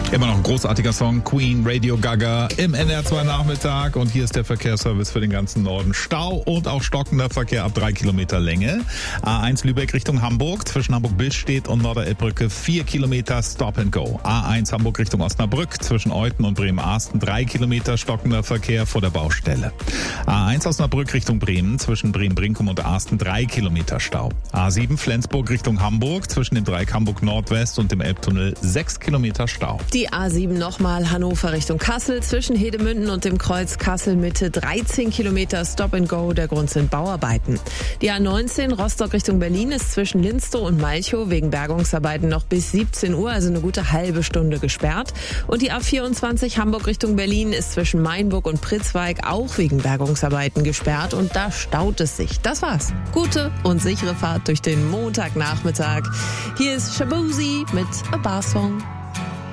Immer noch ein großartiger Song, Queen, Radio Gaga im NR2 Nachmittag. Und hier ist der Verkehrsservice für den ganzen Norden. Stau und auch stockender Verkehr ab 3 Kilometer Länge. A1 Lübeck Richtung Hamburg, zwischen Hamburg-Billstedt und Norderelbbrücke 4 Kilometer Stop and Go. A1 Hamburg Richtung Osnabrück, zwischen Euthen und Bremen-Arsten 3 Kilometer stockender Verkehr vor der Baustelle. A1 Osnabrück Richtung Bremen, zwischen Bremen-Brinkum und Arsten 3 Kilometer Stau. A7 Flensburg Richtung Hamburg, zwischen dem Dreieck Hamburg Nordwest und dem Elbtunnel 6 Kilometer Stau. Die A7 nochmal Hannover Richtung Kassel, zwischen Hedemünden und dem Kreuz Kassel-Mitte 13 Kilometer Stop and Go, der Grund sind Bauarbeiten. Die A19 Rostock Richtung Berlin ist zwischen Linstow und Malchow wegen Bergungsarbeiten noch bis 17 Uhr, also eine gute halbe Stunde gesperrt. Und die A24 Hamburg Richtung Berlin ist zwischen Mainburg und Pritzweig auch wegen Bergungsarbeiten gesperrt und da staut es sich. Das war's. Gute und sichere Fahrt durch den Montagnachmittag. Hier ist Shaboozey mit A Bar Song.